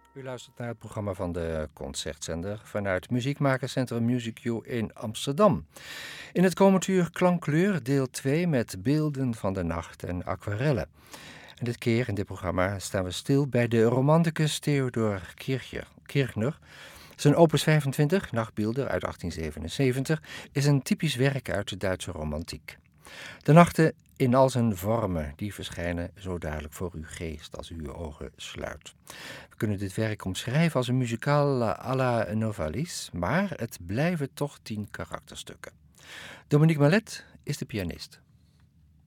U luistert naar het programma van de Concertzender vanuit Muziekmakerscentrum Music U in Amsterdam. In het komend uur Klankkleur deel 2 met beelden van de nacht en aquarellen. En dit keer in dit programma staan we stil bij de romanticus Theodor Kirchner. Zijn opus 25, Nachtbeelden uit 1877, is een typisch werk uit de Duitse romantiek. De nachten in al zijn vormen, die verschijnen zo duidelijk voor uw geest als u uw ogen sluit. We kunnen dit werk omschrijven als een muzikaal à la Novalis, maar het blijven toch 10 karakterstukken. Dominique Mallet is de pianist.